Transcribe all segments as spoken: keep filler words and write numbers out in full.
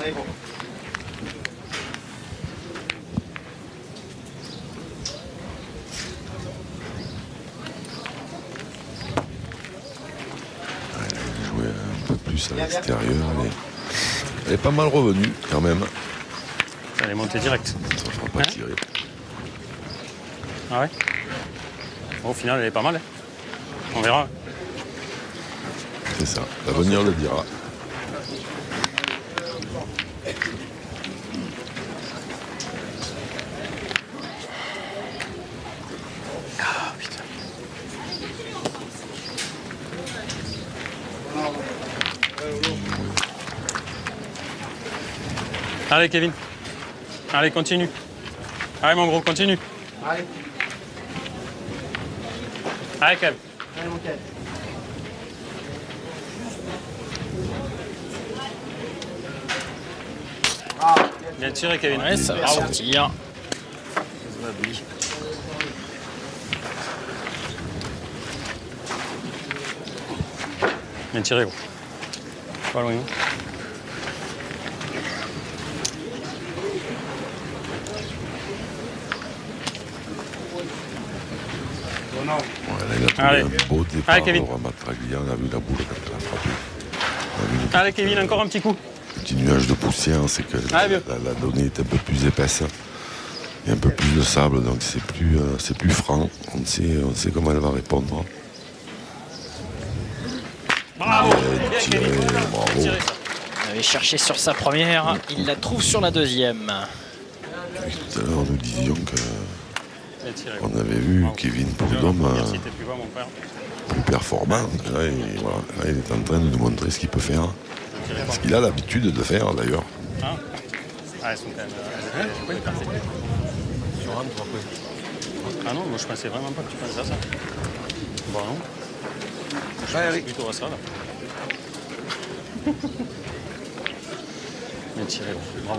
Allez, bon. Jouer un peu plus à l'extérieur. Elle, elle est pas mal revenue quand même. Elle est montée direct. Ça ne fera pas hein tirer. Ah ouais bon, au final, elle est pas mal. Hein. On verra. C'est ça. L'avenir le dira. Ah putain. Allez Kevin. Allez, continue. Allez mon gros, continue. Allez. Allez Kev. Allez, mon Kev. Ah, Bien tiré Kevin. Ouais, ça va sortir. Bien tiré gros. Pas loin. bon, non. Ouais, là, il a trouvé Allez. un beau départ. Allez, Kevin. Laurent Matraglia, on a vu la boule quand elle a frappé. On a vu le Allez Kevin, encore un petit coup. petit nuage de poussière, c'est que Allez, la, la donnée est un peu plus épaisse. Il y a un peu plus de sable, donc c'est plus, euh, c'est plus franc. On sait, on sait comment elle va répondre. Bravo. Bien Bien tiré, Kevin. bravo. Bien tiré, ça. Il avait cherché sur sa première, il la trouve sur la deuxième. Tout à l'heure, nous disions que Bien tiré. on avait vu Bravo. Kevin Déjà, la Prudhomme première, euh, si t'es plus bas, mon frère. plus performant. Là il, voilà, là, il est en train de nous montrer ce qu'il peut faire. Bien tiré, Ce qu'il a l'habitude de faire d'ailleurs. Hein ah, elles sont quand même. euh, elles étaient- Sur un, trois coups. Ah non, moi je pensais vraiment pas que tu pensais à ça. Bon non. Je Ouais, pense oui. plutôt à ça là. Bien tiré, bravo.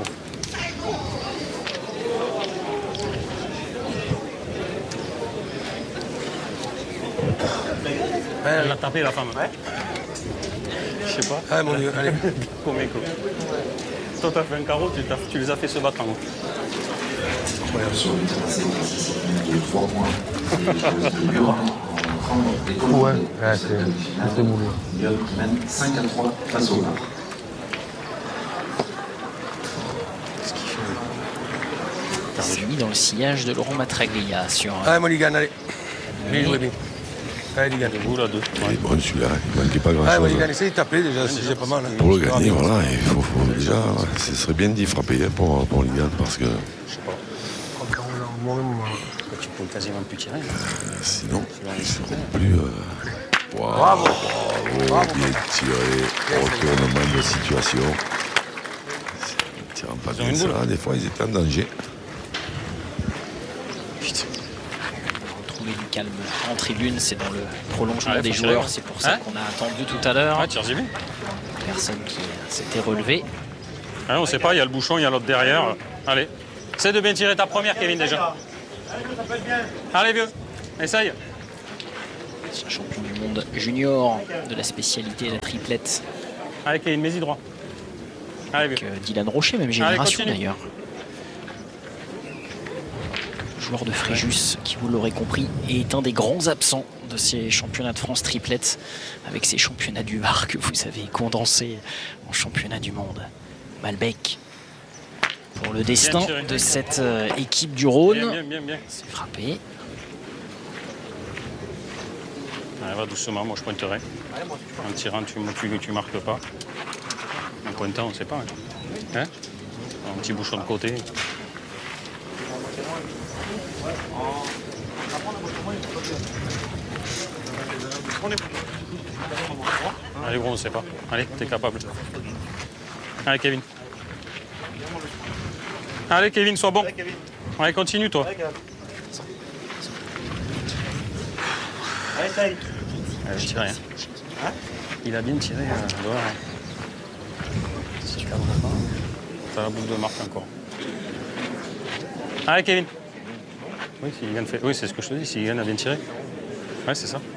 Elle l'a tapé la femme. Ouais. Je sais pas. Allez, mon Dieu, allez. Comme écho. Toi t'as fait un carreau, tu, t'as- tu les as fait se battre en haut. sur le tracé de trois mois des choses de Lyon en prendre des commandes. Ouais, ouais, c'est c'est boulot. Lyon qui mène cinq à trois face au Var. C'est mis dans le sillage de Laurent Matraglia sur Allez, mon Ligan, allez. Bien joué, bien. Allez, Ligan. Vous là deux. Il est bon celui-là, il manquait pas Allez, mon grand-chose. Ligan, essaye de taper déjà, si j'ai pas mal. hein. Pour le gagner, voilà, il faut, faut déjà, ouais, ce serait bien d'y frapper hein, pour, pour Ligan parce que euh, Je sais pas. Tu peux quasiment plus tirer. sinon, ils seront plus. Euh... Wow, bravo, bravo, bien tiré, retournement de situation. Ne tirant pas Ils ont bien une boule. ça, des fois ils étaient en danger. retrouver du calme en tribune. C'est dans le prolongement Ouais, des faut tirer, joueurs. ouais. C'est pour ça Hein qu'on a attendu tout à l'heure. Ah, tire-y bien. Personne qui s'était relevé. Ah, on sait pas, il y a le bouchon, il y a l'autre derrière. Allez. Essaye de bien tirer ta première, Kevin, déjà. Allez, vieux. Essaye. C'est un champion du monde junior de la spécialité de la triplette. Allez, Kevin, mets-y droit. Allez, vieux. Avec euh, Dylan Rocher, même génération continue. d'ailleurs. Joueur de Fréjus, qui vous l'aurez compris, est un des grands absents de ces championnats de France triplette, avec ces championnats du Var que vous avez condensés en championnat du monde. Malbec, pour le destin tiré. de cette euh, équipe du Rhône. Bien, bien, bien, bien. C'est frappé. Allez, va doucement, moi je pointerai. En tirant, tu ne tu, marques pas. En pointant, on ne sait pas. Hein, hein un petit bouchon de côté. Allez, gros, on ne sait pas. Allez, t'es capable. Allez, Kevin. Allez, Kevin, sois bon. Allez, continue, toi. Allez, essaye. Allez, tire rien. Il a bien tiré euh, dehors. hein. Si tu cadres pas, t'as la boule de marque encore. Allez, Kevin. Oui, si Yann fait... oui, c'est ce que je te dis, si Yann a bien tiré. Ouais, c'est ça.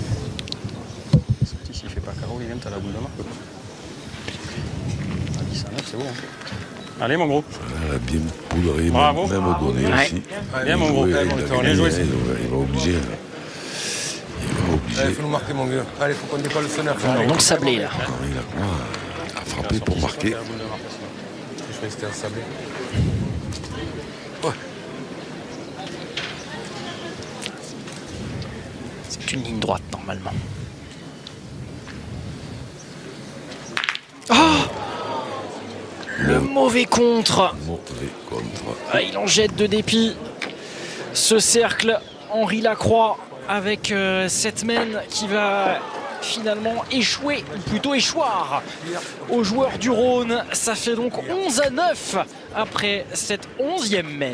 Sorti, s'il fait pas carreau, Yann, t'as la boule de marque. Quoi. On a dit ça. c'est beau. Hein. Allez, mon gros. Elle a bien poudré, Bravo. même, même donné Ouais. aussi. Bien, mon gros. Il, Bien, il, mon il, gros. il, Bien joué, il, c'est- il, va- il va obliger. Il va Il obliger. faut nous marquer, mon gars. Allez, faut qu'on n'ait pas le sonner à fond. Alors, donc Sablé là. Henri Lacroix a frappé pour marquer. C'est la boule de marcation. Je croyais que c'était un sablé. Ouais. C'est une ligne droite normalement. Oh, le mauvais contre. Mauvais contre. Ah, il en jette de dépit. Ce cercle, Henri Lacroix avec euh, cette main qui va finalement échouer, ou plutôt échoir aux joueurs du Rhône. Ça fait donc onze à neuf après cette onzième main.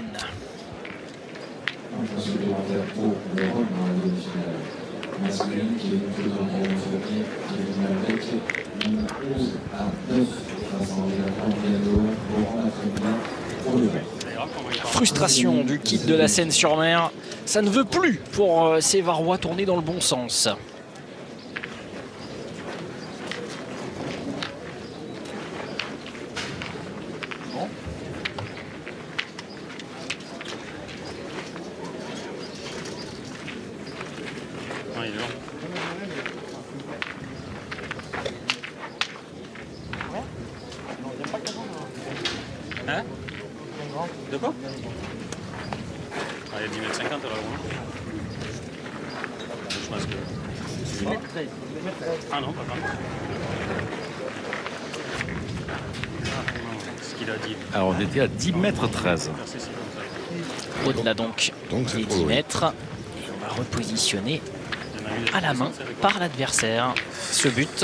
Un supplémentaire pour le Rhône dans la demi-finale masculine qui est une prise de Romain Fournier qui est venue avec une onze à neuf face à Henri Lacroix. Bientôt, Laurent Lafrenière pour le vert. Frustration du kit de la Seine-sur-Mer. Ça ne veut plus pour euh, ces Varois tourner dans le bon sens. Non, il est long. Hein? De quoi? Ah, il y a dix mètres cinquante alors. Je pense que. Ah non, pas tant. Ah, non, ce qu'il a dit. Alors on était à dix mètres treize. C'est si comme ça. Au-delà donc, Donc, c'est des trop dix loin. mètres. Et on va repositionner Il y en a eu des à la main c'est avec- par l'adversaire ce but.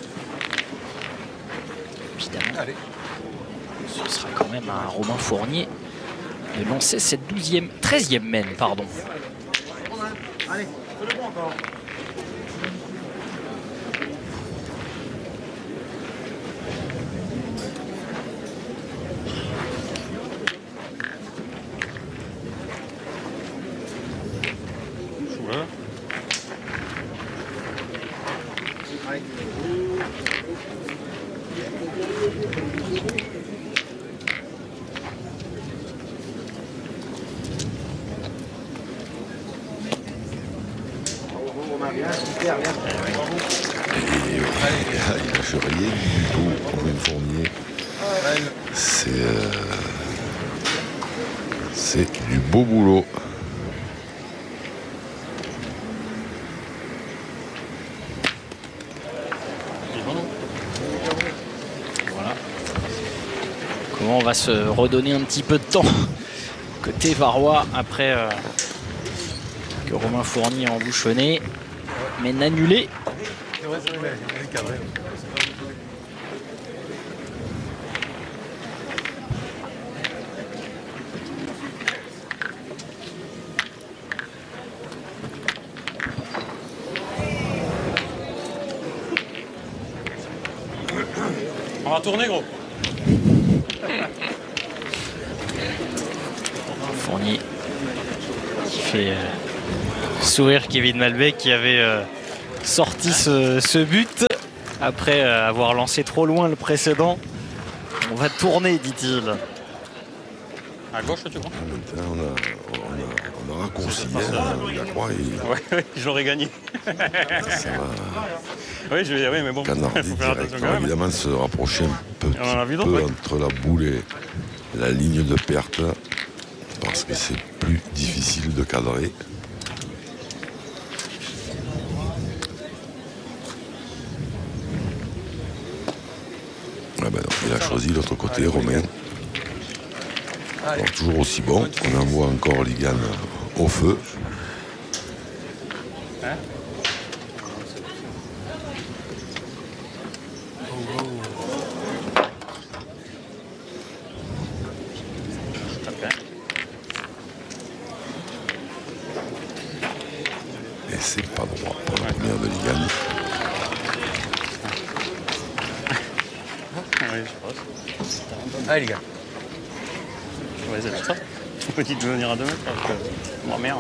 Évidemment, Allez. ce sera quand même à Romain Fournier de lancer cette douzième, treizième main, pardon. Allez, fais le bon encore. Chou-là. Bien, super, bien. Et ouais, il lâche rien du tout, comme une fournier. C'est euh, c'est du beau boulot. Il est bon, non? Voilà. Comment on va se redonner un petit peu de temps côté Varois après euh, que Romain Fournier a embouchonné, mais annulé. C'est vrai, c'est vrai, il est cadré. On va tourner, gros. Fournier qui fait euh, sourire Kevin Malbec qui avait euh, sorti ce, ce but après euh, avoir lancé trop loin le précédent. On va tourner, dit-il. À gauche, tu crois? Maintenant, on a, on a, on a raccourci. Hein, Lacroix, il, Ouais, ouais, je l'aurais gagné. ça va Oui, je vais oui, mais bon, il canarder faut faire attention direct. quand Alors, même. évidemment, se rapprocher un petit On en a vu peu d'autres, ouais. entre la boule et la ligne de perte parce que c'est plus difficile de cadrer. Ah ben non, il a choisi l'autre côté, Romain. Alors, toujours aussi bon, on envoie encore Ligane au feu. Hein? Je tape, hein. Et c'est pas droit pour la première de Ligane. Oui, je pense. Allez, les gars. Ouais, c'est ça. On peut de venir à deux mètres parce que je m'emmerde.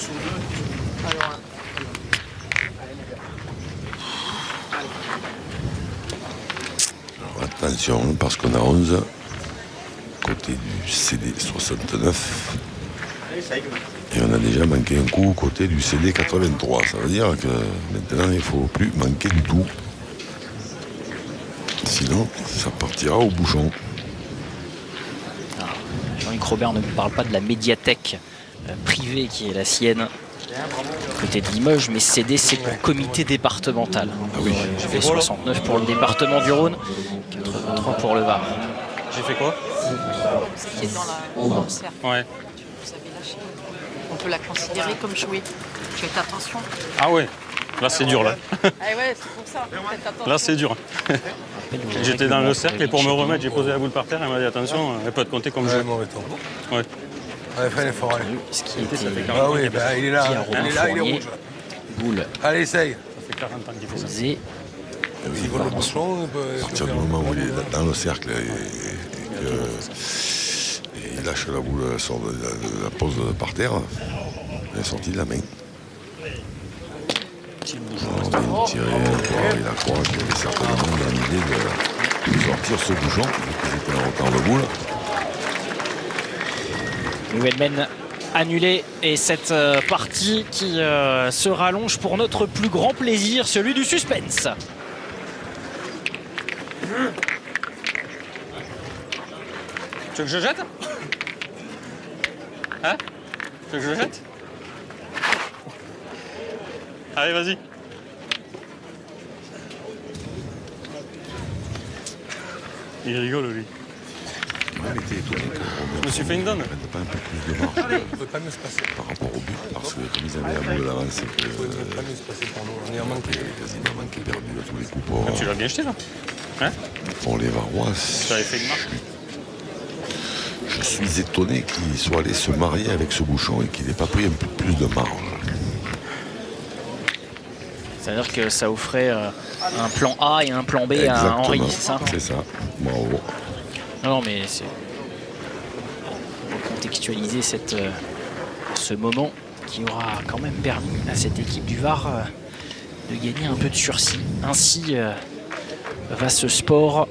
Alors, attention, parce qu'on a onze, côté du C D soixante-neuf. Et on a déjà manqué un coup côté du C D quatre-vingt-trois. Ça veut dire que maintenant, il ne faut plus manquer du tout. Sinon, ça partira au bouchon. Jean-Luc Robert ne vous parle pas de la médiathèque euh, privée qui est la sienne côté de Limoges, mais C D c'est pour comité départemental. Ah oui. J'ai fait soixante-neuf pour le département du Rhône, quatre-vingt-trois pour le Var. J'ai fait quoi? Qui est dans la dans le cercle. Ouais. Vous avez lâché. On peut la considérer comme jouée. Faites attention. Ah ouais. Là c'est dur là. Ah ouais, c'est pour ça. Faites attention. Là c'est dur. J'étais dans le cercle et pour me remettre, j'ai posé la boule par terre et elle m'a dit attention, elle peut te compter comme Ouais, jeu. mauvais temps. Ouais. Allez, fais l'effort, allez. Ce qui était Ah oui, bah, il est là, dit à il Romain est là, il est Fournier. rouge. là. Boule Allez, essaye. Ça fait quarante ans qu'il fait ça. posée. Eh oui, S'il vole le bouchon, il peut... à partir du moment où il est dans le cercle et, et que- et il lâche la boule, elle sort de la, de la pose par terre, elle est sortie de la main. Alors, bien tiré, il a croit qu'il avait certainement dans l'idée de, de sortir ce bouchon, vu qu'ils étaient en retard de boule. Nouvelle annulée et cette euh, partie qui euh, se rallonge pour notre plus grand plaisir, celui du suspense. Tu veux que je jette? Hein? Tu veux que je jette? Allez, vas-y. Il rigole, lui. Il était étonné que Je me suis fait une donne. ne prenne pas un peu plus de marge Il ne peut pas mieux se passer. par rapport au but, parce que comme ils avaient la boule à l'avance, c'est que Il ne peut pas mieux se passer pour nous. On y a manqué. quasiment manqué perdu à tous les coups. Pour, Ah, tu l'as bien jeté, là? Hein? pour les Varois, Tu avais fait une marque? je suis étonné qu'il soit allé se marier avec ce bouchon et qu'il n'ait pas pris un peu plus de marge. C'est-à-dire que ça offrait euh, un plan A et un plan B à Henri, c'est ça? C'est ça. Bravo. Non, non, mais c'est pour contextualiser cette, euh, ce moment qui aura quand même permis à cette équipe du Var euh, de gagner un peu de sursis. Ainsi euh, va ce sport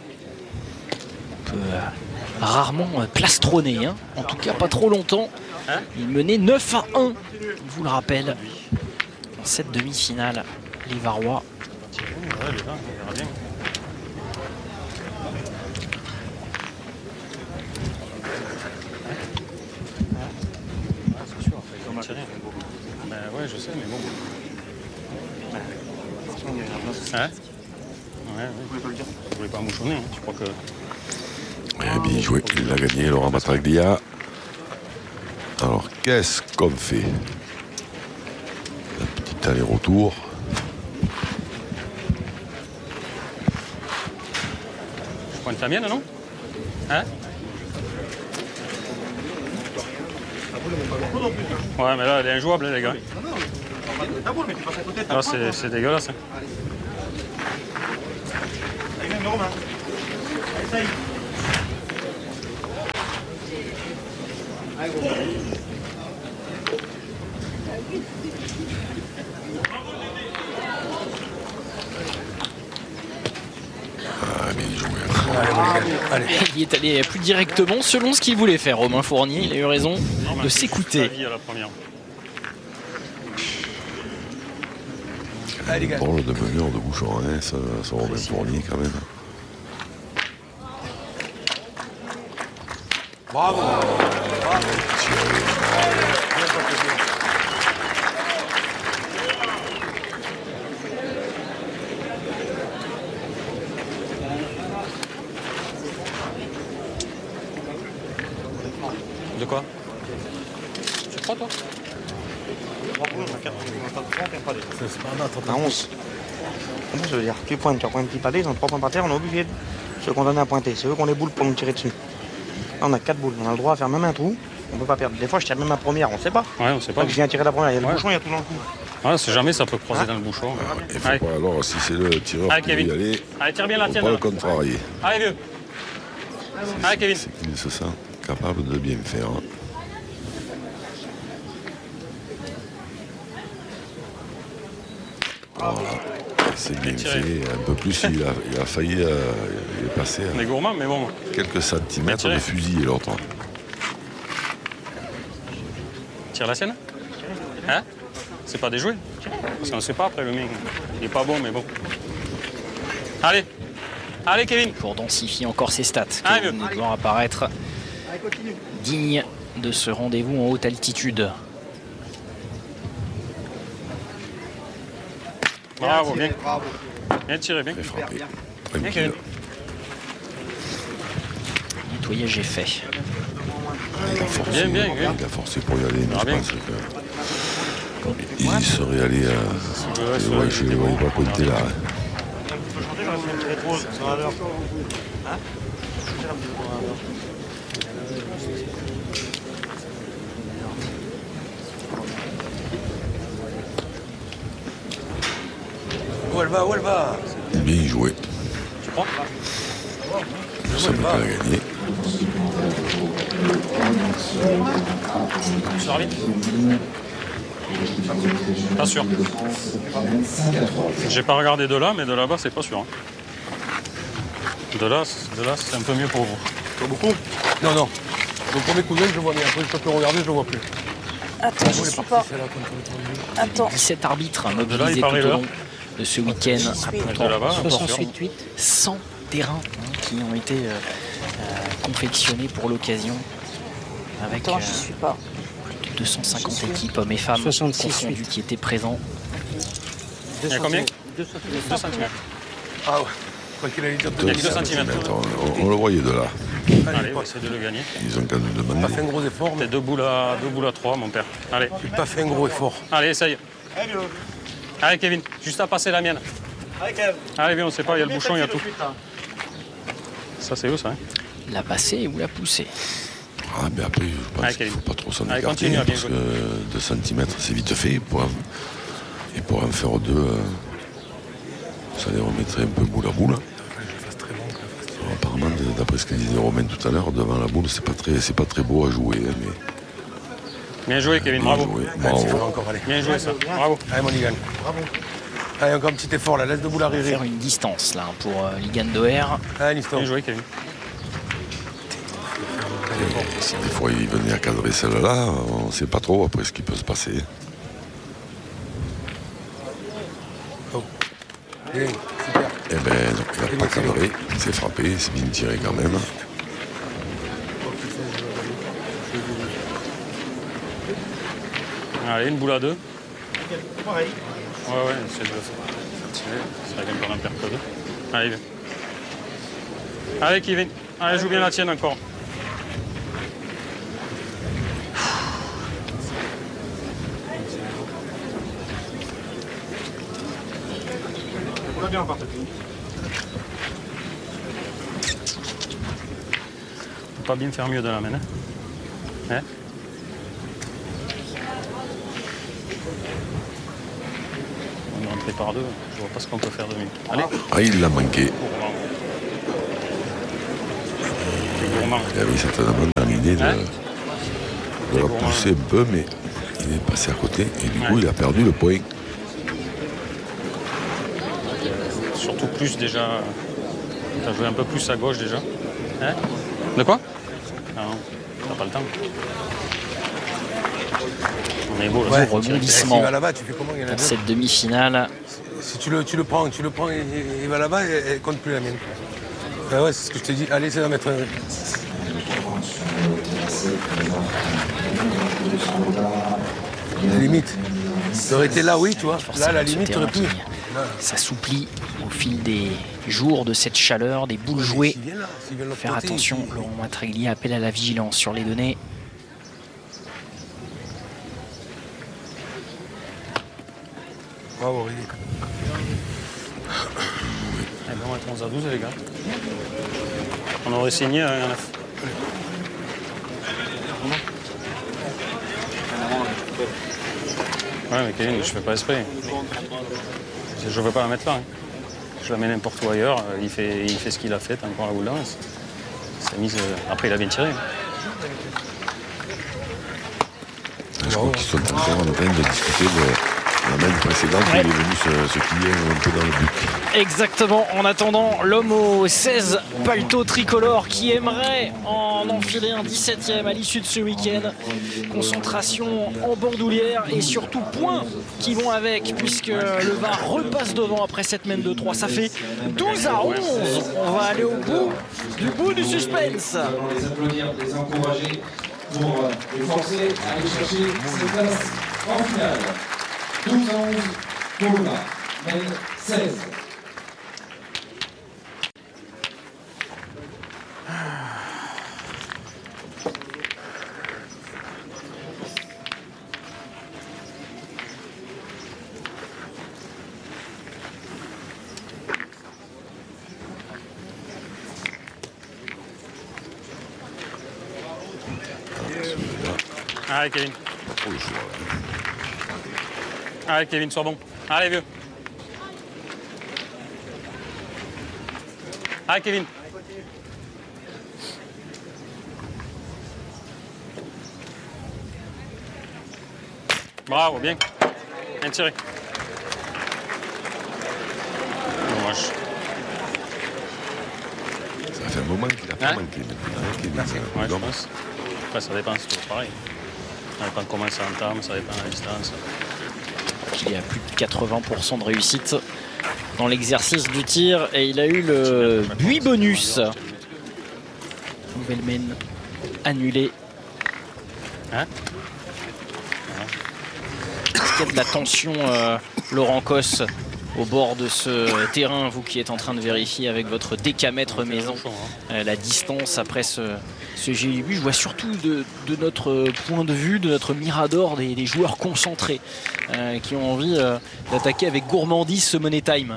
un peu euh, rarement euh, plastronné, hein. En tout cas pas trop longtemps. Il menait neuf à un, je vous le rappelle, dans cette demi-finale. Les Varois. Ouais, les gars, on verra bien. C'est sûr, après, ils vont tirer. Ben ouais, je sais, mais bon. Hein? Ouais, ouais. Vous voulez pas le dire? Vous voulez pas mouchonner, hein? Je crois que. Eh bien joué, il a gagné, Laurent Batraglia. Alors, qu'est-ce qu'on fait? Un petit aller-retour. Je pointe la mienne, non? Hein? Ouais, mais là, elle est injouable, hein, les gars. Ah, c'est c'est dégueulasse. Hein. Ah, bien joué. Allez, Il est allé plus directement selon ce qu'il voulait faire, Romain Fournier. Il a eu raison de s'écouter. À la première. allez, les gars. Bon, le de meneur de bouchon, hein, ça, ça Romain Fournier quand même. Bravo. De quoi? Tu crois, toi? C'est pas un autre. On a onze. Comment je veux dire? Tu pointes, tu as un petit palais, ils ont trois points par terre, on est obligé de se condamner à pointer. C'est eux qui ont les boules pour nous tirer dessus. Là, on a quatre boules, on a le droit à faire même un trou, on peut pas perdre. Des fois, je tire même ma première, on sait pas. Ouais, on sait pas. Donc, je viens tirer la première, il y a le Ouais. bouchon, il y a tout dans le coup. Ah, c'est jamais ça peut croiser dans le bouchon. Il faut Allez. pas, alors, si c'est le tireur Allez, qui veut Kevin. y aller, Allez, tire bien la faut tienne. pas le là. contrarier. Allez, vieux. Allez, Kevin. C'est qu'il se sent capable de bien faire. Voilà. C'est bien fait. Un peu plus, il a, il a failli euh, il est passé On est gourmand, mais bon. quelques centimètres de fusil et l'autre. Tire la sienne. Hein? C'est pas déjoué. Parce qu'on ne sait pas après le mien. Il est pas bon, mais bon. Allez. Allez, Kevin. Pour densifier encore ses stats, Allez, Kevin doit apparaître digne de ce rendez-vous en haute altitude. Bravo, bien. Bien tiré, bien. Très frappé. Très Bien, bien. Kevin. Nettoyage est fait. Il a forcé, Bien, bien, bien. il a forcé pour y aller, mais Ah, je bien. pense qu'il serait allé à... Ouais, ça Ouais, aurait je été ne voyais bon. pas compter là. Où elle va, où elle va? Bien joué. Tu prends? Je sens qu'elle a gagné. Charlie? Pas sûr. J'ai pas regardé de là, mais de là-bas, c'est pas sûr. hein. De là, de là, c'est un peu mieux pour vous. Pas beaucoup? Non, non. Le premier coup d'œil, je le vois, mais après, je peux plus regarder, je le vois plus. Attends, je suis pas. Celle-là, contre le- Attends. dix-sept arbitres De là, mobilisés il tout paraît au l'heure. long de ce week-end. De là-bas, pas sûr. soixante-huit cent terrains hein, qui ont été euh, euh, confectionnés pour l'occasion avec Attends, euh, je suis pas. plus de deux cent cinquante équipes, hommes et femmes confondus, qui étaient présents. Il y a combien? deux centimètres. Ah ouais. Quoi qu'il allait dire, Il y a que deux centimètres. On, on le voyait de là. Allez, on va essayer de le gagner. Ils ont quand même J'ai pas demandé. fait un gros effort, mais T'es deux boules à deux boules à trois, mon père. Allez, j'ai pas fait un gros effort. allez, essaye. Allez, Kevin, juste à passer la mienne. Allez, viens, on sait pas, il y a le bouchon, il y a tout. Ça, c'est où, ça hein? La passer ou la pousser? Ah, mais après, je pense Allez, qu'il ne faut Kevin. pas trop s'en Allez, écarter, continue à bien parce jouer. que deux centimètres, c'est vite fait. Pour en- Et pour en faire deux, euh, ça les remettrait un peu boule à boule. Alors, apparemment, d'après ce que disait Romain tout à l'heure, devant la boule, c'est pas très, c'est pas très beau à jouer. hein, mais Bien joué, Kevin, bien bravo. joué. Allez, Bravo. c'est encore, allez. Bien joué, ça. Bravo. Allez, mon Ligan. Bravo. Allez, encore un petit effort, là. Laisse debout la Faire Riri. une distance là pour euh, Ligan Doer. Allez, Liston. Bien joué, Kevin. Et si des fois il venait à cadrer celle-là, on ne sait pas trop après ce qui peut se passer. Bien, super. Eh ben, donc, il n'a pas cadré, c'est frappé, c'est bien tiré quand même. Allez, une boule à deux. Ouais, ouais, c'est de tirer. Ça serait encore un père que deux. Allez, viens. Allez, Kevin. Allez, joue bien la tienne encore. Faut pas bien faire mieux de la main. Hein? Hein? On est rentré par deux. Je vois pas ce qu'on peut faire de mieux. Allez. Ah, il l'a manqué. Gourmand. C'est gourmand. Il avait certainement dans l'idée de, Hein de la pousser un peu, mais il est passé à côté et du coup Ouais. il a perdu le point. Surtout plus déjà. T'as joué un peu plus à gauche déjà. Hein? De quoi? Ah non, t'as pas le temps. On est beau là. Ouais, Faut tirer. rebondissement. S'il va là-bas, tu fais comment? Il y en a Pour deux. cette demi-finale, Si tu le, tu le prends, tu le prends, et il va là-bas, et elle compte plus la mienne. Ah ouais, c'est ce que je t'ai dit. Allez, c'est d'en mettre un. La limite. Tu aurais été là, oui, tu vois. Là, la limite, tu aurais pu. s'assouplit au fil des jours de cette chaleur, des boules jouées. S'ils viennent là, s'ils viennent de l'autre Faire côté, attention, ils- Laurent Matraglia appelle à la vigilance sur les données. Bravo, Rudy. Eh ben, on va être onze à douze, les gars. On aurait signé un neuf. Ouais, mais Kevin, je fais pas esprit. Je veux pas la mettre là. hein. Je la mets n'importe où ailleurs. euh, Il fait, il fait ce qu'il a fait, t'as encore la boule là. Sa mise, euh, après, il a bien tiré. Je crois qu'ils sont encore en train de discuter de, La main précédente, ouais. Il est venu se, se plier un peu dans le but. Exactement. En attendant, l'homme aux seize paletot tricolore qui aimerait en enfiler un dix-septième à l'issue de ce week-end. Concentration en bandoulière et surtout points qui vont avec, puisque le V A R repasse devant après cette mène de trois. Ça fait douze à onze. On va aller au bout du bout du suspense. On va les applaudir, les encourager pour les forcer à aller chercher ces places en finale. douze à onze pour le V A R, mène seize. Allez Kevin. Allez Kevin, sois bon. Allez vieux. Allez Kevin. Bravo, bien. Bien tiré. Dommage. Ça fait un moment qu'il a pas hein manqué. Kevin, ouais, je pense. Après, ça dépend, c'est toujours pareil. Quand on commence à entendre, ça dépend de la distance. Il est à plus de quatre-vingts pour cent de réussite dans l'exercice du tir et il a eu le buis bonus. Nouvelle mène annulée. Hein Est-ce qu'il y a de la tension, euh, Laurent Cosse, au bord de ce terrain, vous qui êtes en train de vérifier avec votre décamètre maison euh, la distance après ce, ce G I B? Je vois surtout de, de notre point de vue, de notre mirador, des, des joueurs concentrés euh, qui ont envie euh, d'attaquer avec gourmandise ce Money Time.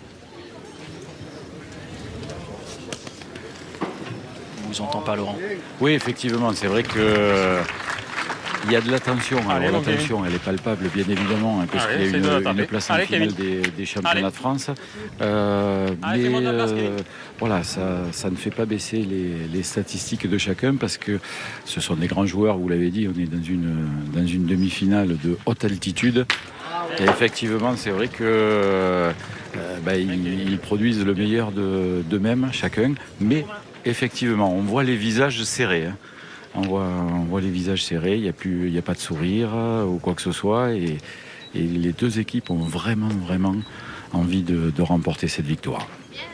On vous entend pas, Laurent? Oui, effectivement, c'est vrai que il y a de la tension. Allez, Alors, la tension, elle est palpable, bien évidemment, hein, parce qu'il y a une, une place en Allez, finale des, des championnats Allez. de France. Euh, Allez, mais place, euh, voilà, ça, ça ne fait pas baisser les, les statistiques de chacun, parce que ce sont des grands joueurs, vous l'avez dit, on est dans une, dans une demi-finale de haute altitude. Et effectivement, c'est vrai que euh, bah, ils, ils produisent le meilleur de, d'eux-mêmes, chacun. Mais effectivement, on voit les visages serrés. Hein. On voit, on voit les visages serrés, il n'y a, plus, il n'y a pas de sourire ou quoi que ce soit. Et, et les deux équipes ont vraiment, vraiment envie de, de remporter cette victoire.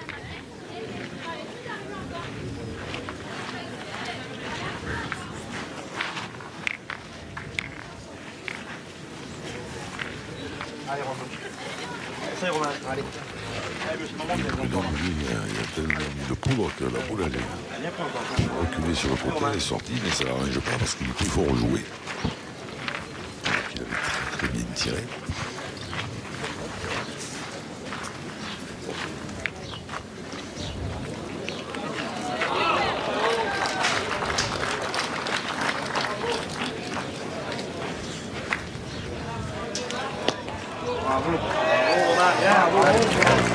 Allez, Romain. C'est Romain, allez. Il y a tellement mis de poudre que la boule elle est reculée sur le côté, elle est sortie, mais ça n'arrange pas parce qu'il faut rejouer. Il avait très, très bien tiré. Bravo. Bravo, bravo.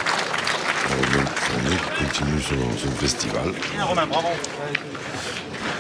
On continue son, son festival. Bien, Romain, bravo.